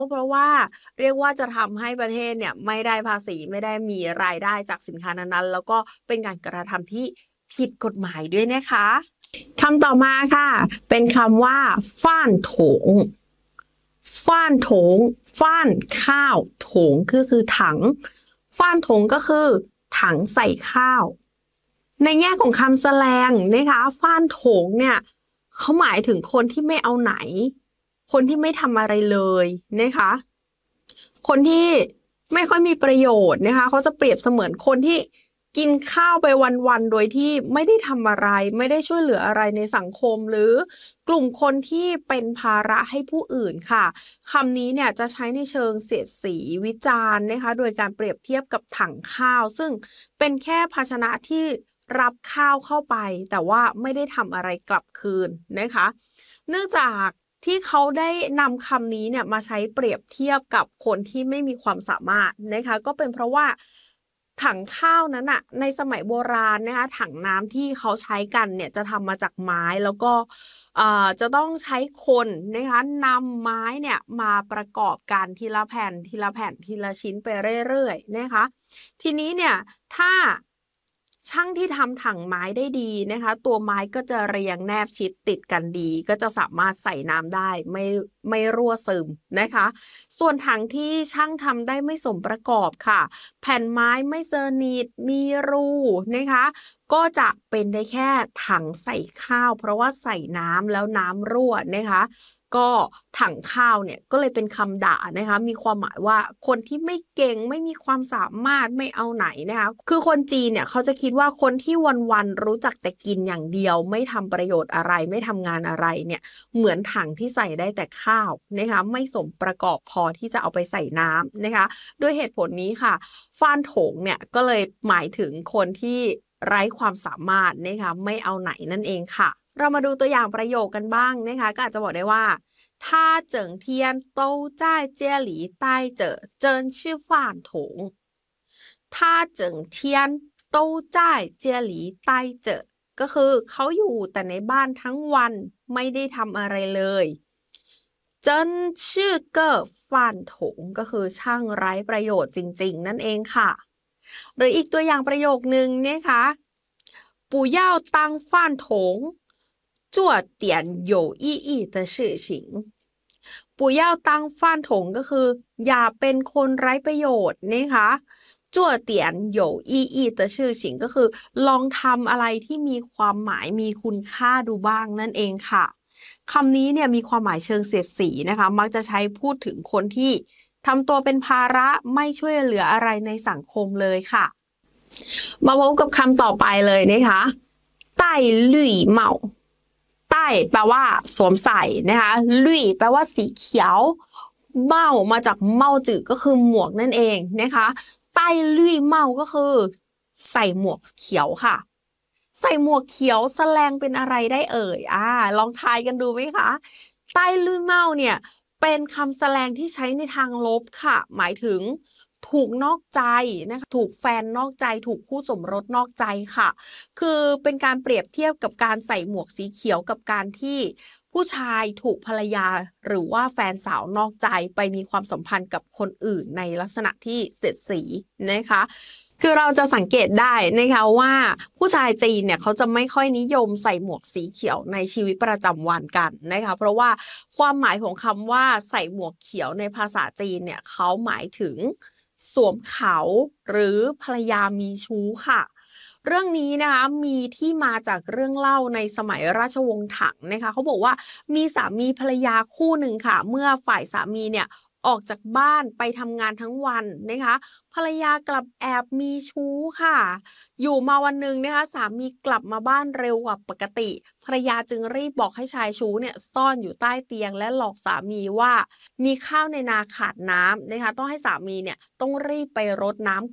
เพราะว่าเรียกว่าจะทำให้ประเทศเนี่ยไม่ได้ภาษีไม่ได้มีรายได้จากสินค้านั้นๆแล้วก็เป็นการกระทำที่ผิดกฎหมายด้วยนะคะคำต่อมาค่ะเป็นคำว่าฟ้านโถงฟ้านโถงฟ้านข้าวโถงคือถังฟ้านโถงก็คือถังใส่ข้าวในแง่ของคำแสลงนะคะฟ้านโถงเนี่ยเขาหมายถึงคนที่ไม่เอาไหนคนที่ไม่ทำอะไรเลยนะคะคนที่ไม่ค่อยมีประโยชน์นะคะเขาจะเปรียบเสมือนคนที่กินข้าวไปวันๆโดยที่ไม่ได้ทำอะไรไม่ได้ช่วยเหลืออะไรในสังคมหรือกลุ่มคนที่เป็นภาระให้ผู้อื่นค่ะคำนี้เนี่ยจะใช้ในเชิงเสียดสีวิจารณ์นะคะโดยการเปรียบเทียบกับถังข้าวซึ่งเป็นแค่ภาชนะที่รับข้าวเข้าไปแต่ว่าไม่ได้ทำอะไรกลับคืนนะคะเนื่องจากที่เขาได้นำคำนี้เนี่ยมาใช้เปรียบเทียบกับคนที่ไม่มีความสามารถนะคะก็เป็นเพราะว่าถังข้าวนั้นอะในสมัยโบราณนะคะถังน้ำที่เขาใช้กันเนี่ยจะทำมาจากไม้แล้วก็จะต้องใช้คนนะคะนำไม้เนี่ยมาประกอบกันทีละแผ่นทีละแผ่นทีละชิ้นไปเรื่อยๆนะคะทีนี้เนี่ยถ้าช่างที่ทำถังไม้ได้ดีนะคะตัวไม้ก็จะเรียงแนบชิดติดกันดีก็จะสามารถใส่น้ำได้ไม่รั่วซึมนะคะส่วนถังที่ช่างทำได้ไม่สมประกอบค่ะแผ่นไม้ไม่เซอร์นิดมีรูนะคะก็จะเป็นได้แค่ถังใส่ข้าวเพราะว่าใส่น้ำแล้วน้ำรั่วนะคะก็ถังข้าวเนี่ยก็เลยเป็นคำด่านะคะมีความหมายว่าคนที่ไม่เก่งไม่มีความสามารถไม่เอาไหนนะคะคือคนจีนเนี่ยเขาจะคิดว่าคนที่วันๆรู้จักแต่กินอย่างเดียวไม่ทำประโยชน์อะไรไม่ทำงานอะไรเนี่ยเหมือนถังที่ใส่ได้แต่ข้าวนะคะไม่สมประกอบพอที่จะเอาไปใส่น้ำนะคะด้วยเหตุผลนี้ค่ะฟ้านโถงเนี่ยก็เลยหมายถึงคนที่ไร้ความสามารถนะคะไม่เอาไหนนั่นเองค่ะเรามาดูตัวอย่างประโยคกันบ้างนะคะก็อาจจะบอกได้ว่า他整天都在家里待着真是饭桶他整天都在家里待着ก็คือเขาอยู่แต่ในบ้านทั้งวันไม่ได้ทำอะไรเลย真ชื่อเก็ฟันถงก็คือช่างไร้ประโยชน์จริงๆนั่นเองค่ะหรืออีกตัวอย่างประโยคนึงนะคะ不要当饭桶做点有意义的事情ปู่ย่าตังฟ้านถงก็คืออย่าเป็นคนไร้ประโยชน์นะคะจั่วเตียนโหยวอี้อี้แต่ชื่อฉิงก็คือลองทำอะไรที่มีความหมายมีคุณค่าดูบ้างนั่นเองค่ะคำนี้เนี่ยมีความหมายเชิงเสียดสีนะคะมักจะใช้พูดถึงคนที่ทำตัวเป็นภาระไม่ช่วยเหลืออะไรในสังคมเลยค่ะมาพบกับคำต่อไปเลยนะคะใต้ลุ่ยเหมา ใต้แปลว่าสวมใส่นะคะลุยแปลว่าสีเขียวเมามาจากเมาจือก็คือหมวกนั่นเองนะคะใต้ลุยเมาก็คือใส่หมวกเขียวค่ะใส่หมวกเขียวแสลงเป็นอะไรได้เอ่ยลองทายกันดูไหมคะใต้ลุยเมาเนี่ยเป็นคำแสลงที่ใช้ในทางลบค่ะหมายถึงถูกนอกใจนะคะถูกแฟนนอกใจถูกคู่สมรสนอกใจค่ะ คือเป็นการเปรียบเทียบกับการใส่หมวกสีเขียวกับการที่ผู้ชายถูกภรรยาหรือว่าแฟนสาวนอกใจไปมีความสัมพันธ์กับคนอื่นในลักษณะที่เสียดสีนะคะคือเราจะสังเกตได้นะคะว่าผู้ชายจีนเนี่ยเขาจะไม่ค่อยนิยมใส่หมวกสีเขียวในชีวิตประจำวันกันนะคะเพราะว่าความหมายของคำว่าใส่หมวกเขียวในภาษาจีนเนี่ยเขาหมายถึงสวมเขาหรือภรรยามีชู้ค่ะ เรื่องนี้นะคะมีที่มาจากเรื่องเล่าในสมัยราชวงศ์ถังนะคะเขาบอกว่ามีสามีภรรยาคู่หนึ่งค่ะเมื่อฝ่ายสามีเนี่ยออกจากบ้านไปทำงานทั้งวันนะคะภรรยากลับแอบมีชู้ค่ะอยู่มาวันหนึ่งนะคะสามีกลับมาบ้านเร็วกว่าปกติภรรยาจึงรีบบอกให้ชายชู้เนี่ยซ่อนอยู่ใต้เตียงและหลอกสามีว่ามีข้าวในนาขาดน้ำนะคะต้องให้สามีเนี่ยต้องรีบไปรดน้ำก่อน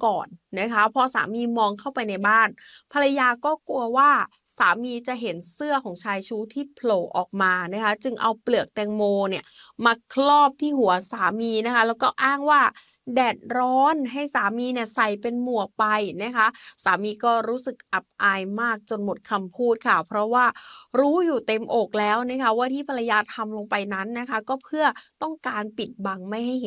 นะคะพอสามีมองเข้าไปในบ้านภรรยาก็กลัวว่าสามีจะเห็นเสื้อของชายชู้ที่โผล่ออกมานะคะจึงเอาเปลือกแตงโมเนี่ยมาครอบที่หัวสามีนะคะแล้วก็อ้างว่าแดดร้อนให้สามีเนี่ยใส่เป็นหมวกไปนะคะสามีก็รู้สึกอับอายมากจนหมดคำพูดค่ะเพราะว่ารู้อยู่เต็มอกแล้วนะคะว่าที่ภรรยาทำลงไปนั้นนะคะก็เพื่อต้องการปิดบังไม่ให้เห็น